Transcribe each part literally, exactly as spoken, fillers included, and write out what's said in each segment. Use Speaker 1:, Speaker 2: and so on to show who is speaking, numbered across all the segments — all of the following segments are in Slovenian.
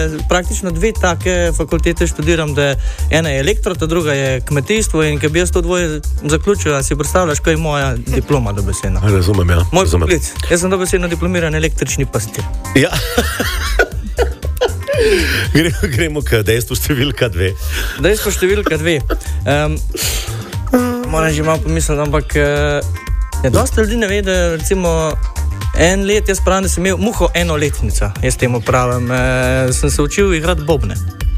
Speaker 1: praktično dve take fakultete študiram, da ena je elektro, ta druga je kmetijstvo in ker bi jaz to dvoje zaključil, a si predstavljaš, kaj je moja diploma dobesedna.
Speaker 2: Razumem, ja.
Speaker 1: Moj
Speaker 2: Razumem.
Speaker 1: poklic. Jaz sem dobesedno diplomiran električni pastir.
Speaker 2: Ja. Gremo k dejstvu številka dve.
Speaker 1: Dejstvo številka dve. Um, moram že malo pomisliti, ampak uh, dosta ljudi ne ve, da recimo en let, jaz pravim, da sem imel muho enoletnica, jaz temu pravim, uh, sem se učil igrati bobne.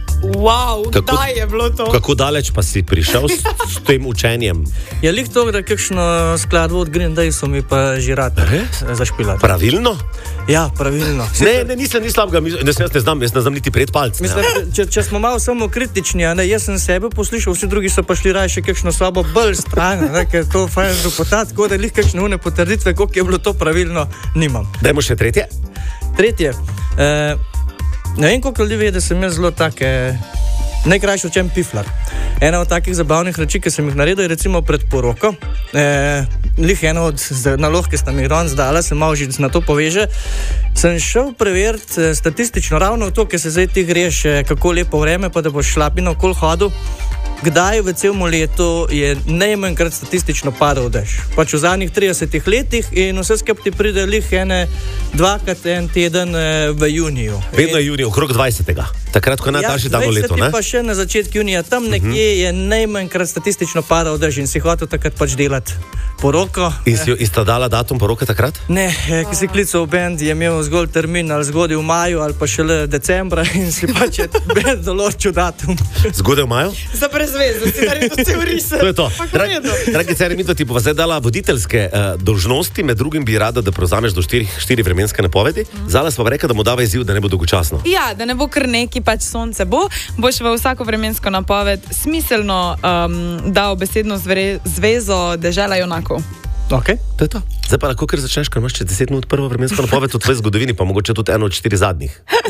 Speaker 3: Wow, kdaj je bilo to?
Speaker 2: Kako daleč pa si prišel s, s tem učenjem?
Speaker 1: Je lih to, da kakšno skladbo od Green Day so mi pa že rad zašpilati.
Speaker 2: Pravilno?
Speaker 1: Ja, pravilno.
Speaker 2: Ne, ne, nisem ni slabega, ne, jaz ne znam, jaz ne znam niti pred palcem.
Speaker 1: Mislim,
Speaker 2: ja.
Speaker 1: če, če smo malo samo kritični, a ne, jaz sem sebe poslušal, vsi drugi so pa šli raje še kakšno slabo bolj stran, ne, ker to fajn reputati, tako da lih kakšne une potrditve, koliko je bilo to pravilno, nimam.
Speaker 2: Dajmo še tretje.
Speaker 1: Tretje. Uh, ne vem, koliko ljudi ve, da sem jaz zelo take, najkrajši učen piflar. Ena od takih zabavnih reči, ki sem jih naredil, je recimo pred poroko. Eh, lih ena od nalog, ki sta mi danes dala, se malo že na to poveže. Sem šel preveriti statistično ravno to, ker se zdaj ti greš, kako lepo vreme, pa da boš šlapino okoli hodil. Kdaj v celem letu je najmanjkrat statistično padal dež? Pač v zadnjih tridesetih letih in vse skupaj ti pride lih ene dvakrat en teden v juniju.
Speaker 2: Vedno je junij, okrog dvajsetega. Takrat, ko je najdaljši dan v letu, ne?
Speaker 1: Ja, pa še na začetku junija, tam nekje uh-huh. je najmanjkrat statistično padal dež in si hotel takrat pač delati poroko.
Speaker 2: In si jo istodala datum poroke takrat?
Speaker 1: Ne, ki si klical v band, je imel zgolj termin ali zgodaj v maju ali pa šele decembra in si pač je band določil datum.
Speaker 2: Zgodaj v maju?
Speaker 3: Za prezvezo, si naredil cel risem.
Speaker 2: To je to. Dragi cari, mi to ti bova zdaj dala voditeljske uh, dolžnosti, med drugim bi rada, da prevzameš do štiri, štiri vremenske napovedi. Mm. Zala sva rekla, da mu dava izziv, da ne bo dolgočasno.
Speaker 3: Ja, da ne bo kar neki, pač sonce bo, boš v vsako vremensko napoved smiselno um, dal besedno zvere, zvezo dežela Jonakov.
Speaker 1: Ok,
Speaker 2: to je to. Zdaj pa lahko kar začneš, ker imaš čez deset minut prvo vremensko napoved v tvoji zgodovini, pa mogoče tudi eno od štiri zadnjih.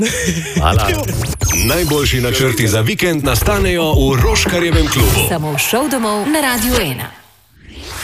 Speaker 2: Hvala.
Speaker 4: Najboljši načrti za vikend nastanejo v Roškarjevem klubu.
Speaker 5: Samo v šov domov na Radiu ena.